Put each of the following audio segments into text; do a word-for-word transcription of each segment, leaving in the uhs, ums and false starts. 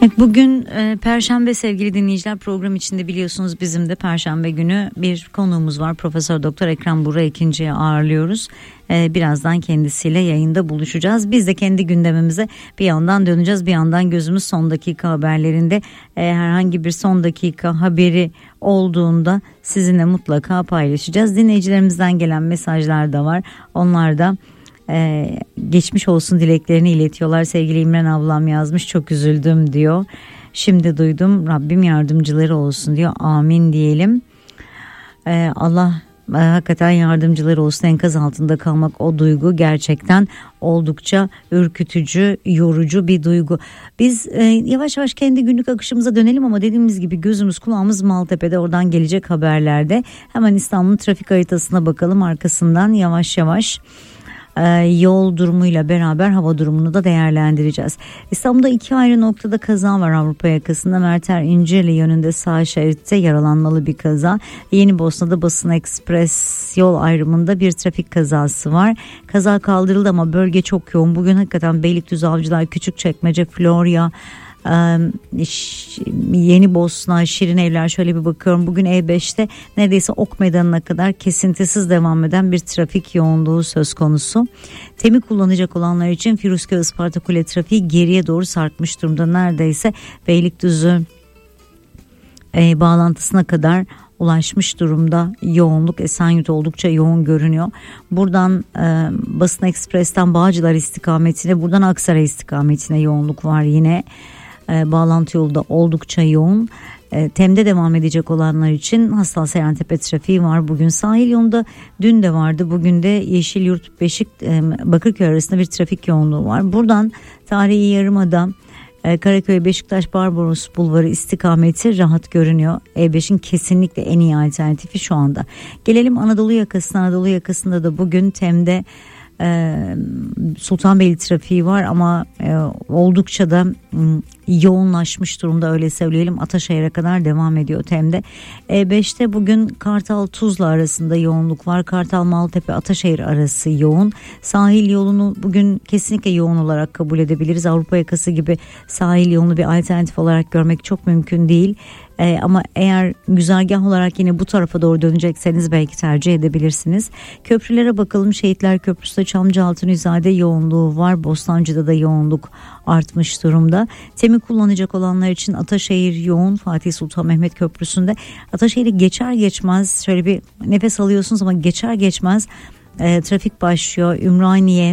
Evet, bugün e, Perşembe sevgili dinleyiciler, program içinde biliyorsunuz bizim de Perşembe günü bir konuğumuz var. Profesör Doktor Ekrem Buğra ikinciyi ağırlıyoruz. E, birazdan kendisiyle yayında buluşacağız. Biz de kendi gündemimize bir yandan döneceğiz, bir yandan gözümüz son dakika haberlerinde. E, herhangi bir son dakika haberi olduğunda sizinle mutlaka paylaşacağız. Dinleyicilerimizden gelen mesajlar da var. Onlar da Ee, geçmiş olsun dileklerini iletiyorlar. Sevgili İmren ablam yazmış, çok üzüldüm diyor. Şimdi duydum, Rabbim yardımcıları olsun diyor. Amin diyelim. Ee, Allah e, hakikaten yardımcıları olsun. Enkaz altında kalmak, o duygu gerçekten oldukça ürkütücü, yorucu bir duygu. Biz e, yavaş yavaş kendi günlük akışımıza dönelim ama dediğimiz gibi gözümüz kulağımız Maltepe'de, oradan gelecek haberlerde. Hemen İstanbul'un trafik haritasına bakalım, arkasından yavaş yavaş yol durumuyla beraber hava durumunu da değerlendireceğiz. İstanbul'da iki ayrı noktada kaza var Avrupa yakasında. Merter İncirli yönünde sağ şeritte yaralanmalı bir kaza. Yenibosna'da Basın Ekspres yol ayrımında bir trafik kazası var. Kaza kaldırıldı ama bölge çok yoğun. Bugün hakikaten Beylikdüzü, Avcılar, Küçükçekmece, Florya, Yenibosna, Şirinevler, şöyle bir bakıyorum. Bugün E beşte neredeyse Ok Meydanı'na kadar kesintisiz devam eden bir trafik yoğunluğu söz konusu. Temi kullanacak olanlar için Firuzköy Isparta Kule trafiği geriye doğru sarkmış durumda. Neredeyse Beylikdüzü e, bağlantısına kadar ulaşmış durumda yoğunluk. Esenyurt oldukça yoğun görünüyor. Buradan e, Basın Ekspres'ten Bağcılar istikametine, buradan Aksaray istikametine yoğunluk var yine. E, bağlantı yolu da oldukça yoğun. E, Tem'de devam edecek olanlar için Hastal Seyrantepe trafiği var. Bugün sahil yolunda, dün de vardı. Bugün de Yeşilyurt Beşik e, Bakırköy arasında bir trafik yoğunluğu var. Buradan Tarihi Yarımada, e, Karaköy Beşiktaş Barbaros Bulvarı istikameti rahat görünüyor. E beşin kesinlikle en iyi alternatifi şu anda. Gelelim Anadolu yakasına. Anadolu yakasında da bugün Tem'de Ee, Sultanbeyli trafiği var ama e, oldukça da m, yoğunlaşmış durumda, öyle söyleyelim. Ataşehir'e kadar devam ediyor Tem'de. E beşte bugün Kartal Tuzla arasında yoğunluk var. Kartal Maltepe Ataşehir arası yoğun. Sahil yolunu bugün kesinlikle yoğun olarak kabul edebiliriz. Avrupa yakası gibi sahil yolunu bir alternatif olarak görmek çok mümkün değil. Ee, ama eğer güzergah olarak yine bu tarafa doğru dönecekseniz belki tercih edebilirsiniz. Köprülere bakalım. Şehitler Köprüsü'de Çamlıca-Altınizade yoğunluğu var. Bostancı'da da yoğunluk artmış durumda. Temi kullanacak olanlar için Ataşehir yoğun. Fatih Sultan Mehmet Köprüsü'nde Ataşehir'i geçer geçmez şöyle bir nefes alıyorsunuz ama geçer geçmez e, trafik başlıyor. Ümraniye,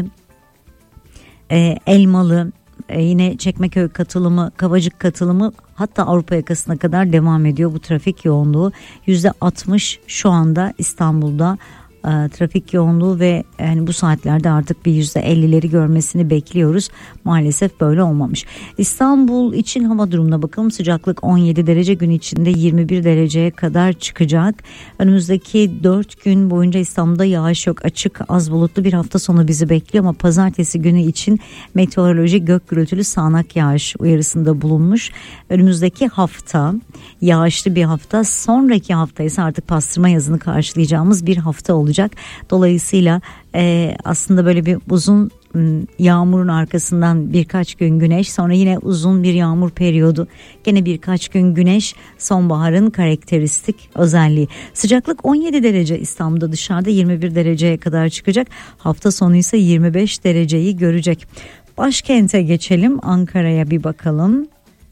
e, Elmalı, Ee, yine Çekmeköy katılımı, Kavacık katılımı, hatta Avrupa yakasına kadar devam ediyor bu trafik yoğunluğu. yüzde altmış şu anda İstanbul'da e, trafik yoğunluğu ve yani bu saatlerde artık bir yüzde ellileri görmesini bekliyoruz. Maalesef böyle olmamış. İstanbul için hava durumuna bakalım. Sıcaklık on yedi derece, gün içinde yirmi bir dereceye kadar çıkacak. Önümüzdeki dört gün boyunca İstanbul'da yağış yok. Açık, az bulutlu bir hafta sonu bizi bekliyor ama pazartesi günü için meteoroloji gök gürültülü sağanak yağış uyarısında bulunmuş. Önümüzdeki hafta yağışlı bir hafta, sonraki hafta ise artık pastırma yazını karşılayacağımız bir hafta olacak. Dolayısıyla e, aslında böyle bir uzun yağmurun arkasından birkaç gün güneş, sonra yine uzun bir yağmur periyodu, gene birkaç gün güneş, sonbaharın karakteristik özelliği. Sıcaklık on yedi derece İstanbul'da, dışarıda yirmi bir dereceye kadar çıkacak. Hafta sonu ise yirmi beş dereceyi görecek. Başkente geçelim, Ankara'ya bir bakalım.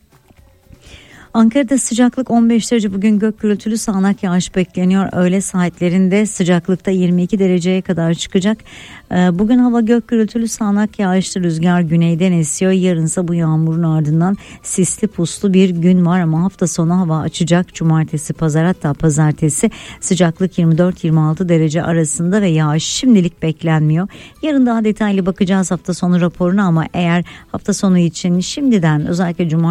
Ankara'da sıcaklık on beş derece, bugün gök gürültülü sağanak yağış bekleniyor. Öğle saatlerinde sıcaklıkta yirmi iki dereceye kadar çıkacak. Bugün hava gök gürültülü sağanak yağışlı, rüzgar güneyden esiyor. Yarınsa bu yağmurun ardından sisli puslu bir gün var ama hafta sonu hava açacak. Cumartesi, pazar, hatta pazartesi sıcaklık yirmi dört yirmi altı derece arasında ve yağış şimdilik beklenmiyor. Yarın daha detaylı bakacağız hafta sonu raporuna ama eğer hafta sonu için şimdiden özellikle cumartesi